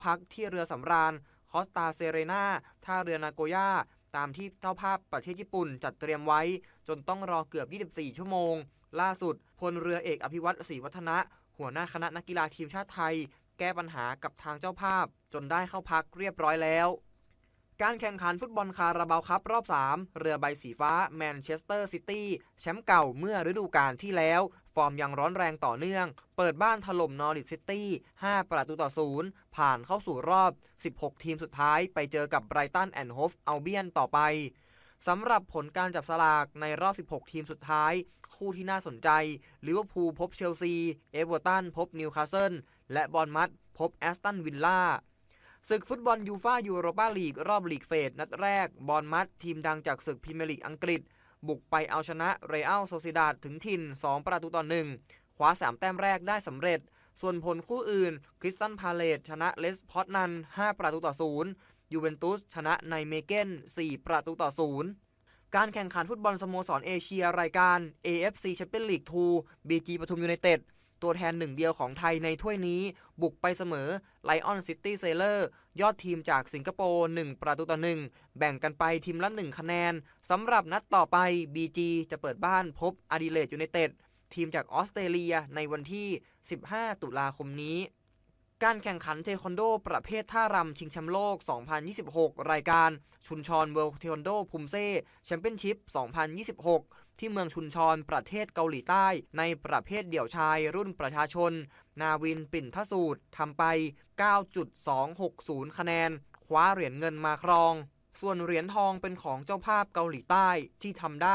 พักที่เรือสำราญคอสตาเซเรนาท่าเรือนาโกย่าตามที่เจ้าภาพประเทศญี่ปุ่นจัดเตรียมไว้จนต้องรอเกือบ24ชั่วโมงล่าสุดพลเรือเอกอภิวัตรศรีวัฒนะหัวหน้าคณะนักกีฬาทีมชาติไทยแก้ปัญหากับทางเจ้าภาพจนได้เข้าพักเรียบร้อยแล้วการแข่งขันฟุตบอลคาราบาวคัพรอบ3เรือใบสีฟ้าแมนเชสเตอร์ซิตี้แชมป์เก่าเมื่อฤดูกาลที่แล้วฟอร์มยังร้อนแรงต่อเนื่องเปิดบ้านถล่มนอริทซิตี้5-0ผ่านเข้าสู่รอบ16ทีมสุดท้ายไปเจอกับไบรตันแอนด์โฮฟอัลเบียนต่อไปสำหรับผลการจับสลากในรอบ16ทีมสุดท้ายคู่ที่น่าสนใจลิเวอร์พูลพบเชลซีเอเวอร์ตันพบนิวคาสเซิลและบอร์นมัธพบแอสตันวิลล่าศึกฟุตบอลยูฟ่ายูโรปาลีกรอบลีกเฟสนัดแรกบอร์นมัธทีมดังจากศึกพรีเมียร์ลีกอังกฤษบุกไปเอาชนะเรอัลโซซิดาดถึงถิ่น2-1คว้า3แต้มแรกได้สำเร็จส่วนผลคู่อื่นคริสตัลพาเลซชนะเลสพอตนัน5-0ยูเวนตุสชนะไนเมเกน4-0การแข่งขันฟุตบอลสโมสรเอเชียรายการ AFC Champions League 2 BG ปทุมยูไนเต็ดตัวแทนหนึ่งเดียวของไทยในถ้วยนี้บุกไปเสมอไลออนซิตี้เซเลอร์ยอดทีมจากสิงคโปร์1-1แบ่งกันไปทีมละ1คะแนนสำหรับนัดต่อไป BG จะเปิดบ้านพบอดิเลดยูไนเต็ดทีมจากออสเตรเลียในวันที่15ตุลาคมนี้การแข่งขันเทควันโดประเภทท่ารำชิงแชมป์โลก2026รายการชุนชรเวิลด์เทควันโดพุมเซ่แชมเปี้ยนชิพ2026ที่เมืองชุนชรประเทศเกาหลีใต้ในประเภทเดี่ยวชายรุ่นประชาชนนาวินปิ่นทสูตรทำไป 9.260 คะแนนคว้าเหรียญเงินมาครองส่วนเหรียญทองเป็นของเจ้าภาพเกาหลีใต้ที่ทำได้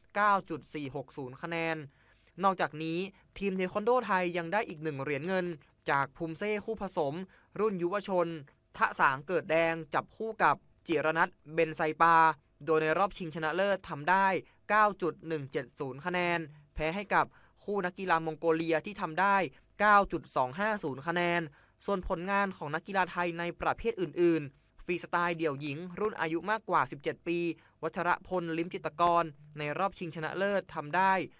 9.460 คะแนนนอกจากนี้ทีมเทควันโดไทยยังได้อีก1เหรียญเงินจากพุมเซ่คู่ผสมรุ่นยุวชนทะสางเกิดแดงจับคู่กับจิรนัทเบนไซปาโดยในรอบชิงชนะเลิศทำได้ 9.170 คะแนนแพ้ให้กับคู่นักกีฬามองโกเลียที่ทำได้ 9.250 คะแนนส่วนผลงานของนักกีฬาไทยในประเภทอื่นๆฟรีสไตล์เดี่ยวหญิงรุ่นอายุมากกว่า17ปีวัชรพลลิ้มจิตรกรในรอบชิงชนะเลิศทำได้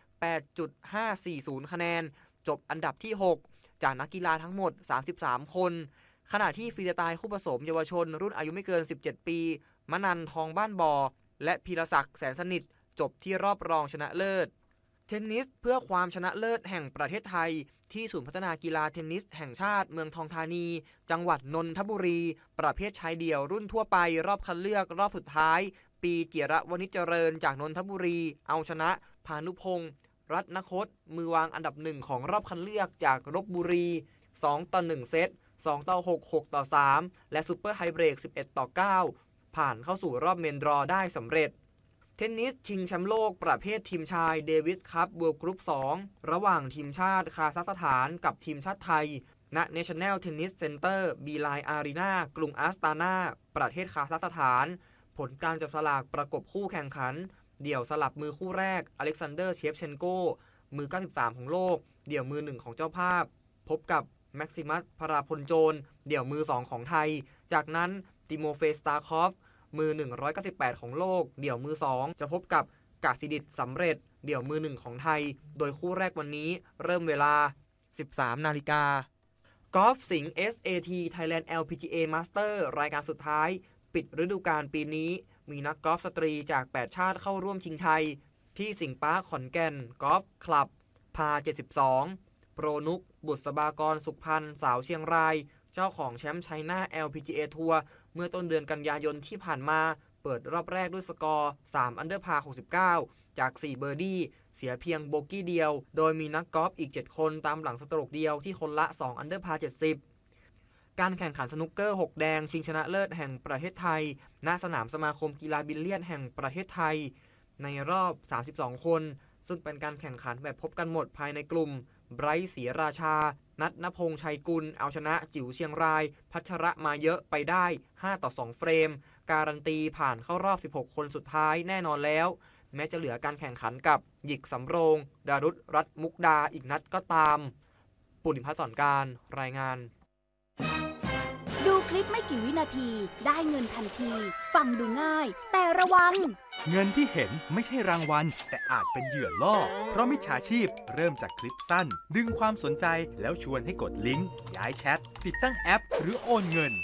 8.540 คะแนนจบอันดับที่6จากนักกีฬาทั้งหมด33คนขณะที่ฟรีสไตล์คู่ผสมเยาวชนรุ่นอายุไม่เกิน17ปีมนันทองบ้านบ่อและพีรศักดิ์แสนสนิทจบที่รอบรองชนะเลิศเทนนิสเพื่อความชนะเลิศแห่งประเทศไทยที่ศูนย์พัฒนากีฬาเทนนิสแห่งชาติเมืองทองธานีจังหวัดนนทบุรีประเภทชายเดี่ยวรุ่นทั่วไปรอบคัดเลือกรอบสุดท้ายปีจิรวณิชเจริญจากนนทบุรีเอาชนะพานุพงษ์รัตนคตมือวางอันดับ1ของรอบคัดเลือกจากลพบุรี2-1 เซต2-6 6-3และซุปเปอร์ไฮเบรก11-9ผ่านเข้าสู่รอบเมนดรอได้สำเร็จเทนนิสชิงแชมป์โลกประเภททีมชายเดวิสคัพเวิลด์กรุ๊ป2ระหว่างทีมชาติคาซัคสถานกับทีมชาติไทยณ National Tennis Center Beeline Arena กรุงอาสตานาประเทศคาซัคสถานผลการจับสลากประกบคู่แข่งขันเดี่ยวสลับมือคู่แรกอเล็กซานเดอร์เชฟเชนโกมือ93ของโลกเดี่ยวมือ1ของเจ้าภาพพบกับแม็กซิมัสพราพลโจนเดี่ยวมือ2ของไทยจากนั้นติโมเฟสตาคอฟมือ198ของโลกเดี่ยวมือ2จะพบกับกาซิดิตสำเร็จเดี่ยวมือ1ของไทยโดยคู่แรกวันนี้เริ่มเวลา 13 นาฬิกากอล์ฟสิงห์ SAT Thailand LPGA Master รายการสุดท้ายปิดฤดูกาลปีนี้มีนักกอล์ฟสตรีจาก8ชาติเข้าร่วมชิงชัยที่สิงห์ปาร์คขอนแก่นกอล์ฟคลับพา72โปรนุกบุษบากรสุขพันธ์สาวเชียงรายเจ้าของแชมป์ไชน่า LPGA ทัวร์เมื่อต้นเดือนกันยายนที่ผ่านมาเปิดรอบแรกด้วยสกอร์3อันเดอร์พา69จาก4เบอร์ดี้เสียเพียงโบกี้เดียวโดยมีนักกอล์ฟอีก7คนตามหลังสโตรกเดียวที่คนละ2อันเดอร์พา70การแข่งขันสนุกเกอร์6แดงชิงชนะเลิศแห่งประเทศไทยณสนามสมาคมกีฬาบิลเลียดแห่งประเทศไทยในรอบ32คนซึ่งเป็นการแข่งขันแบบพบกันหมดภายในกลุ่มไบรท์ศรีราชานัทณพงษ์ชัยกุลเอาชนะจิ๋วเชียงรายพัชระมาเยอะไปได้5-2เฟรมการันตีผ่านเข้ารอบ16คนสุดท้ายแน่นอนแล้วแม้จะเหลือการแข่งขันกับหยิกสำโรงดารุษรัตน์มุกดาอีกนัดก็ตามปุริพัฒน์สอนการรายงานดูคลิปไม่กี่วินาทีได้เงินทันทีฟังดูง่ายแต่ระวังเงินที่เห็นไม่ใช่รางวัลแต่อาจเป็นเหยื่อล่อเพราะมิจฉาชีพเริ่มจากคลิปสั้นดึงความสนใจแล้วชวนให้กดลิงก์ย้ายแชทติดตั้งแอปหรือโอนเงิน